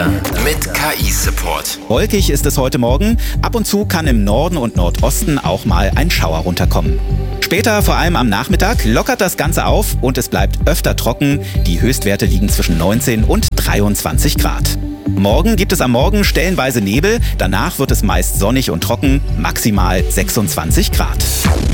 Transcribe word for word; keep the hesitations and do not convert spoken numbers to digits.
Mit K I-Support. Wolkig ist es heute Morgen. Ab und zu kann im Norden und Nordosten auch mal ein Schauer runterkommen. Später, vor allem am Nachmittag, lockert das Ganze auf und es bleibt öfter trocken. Die Höchstwerte liegen zwischen neunzehn und dreiundzwanzig Grad. Morgen gibt es am Morgen stellenweise Nebel. Danach wird es meist sonnig und trocken, maximal sechsundzwanzig Grad.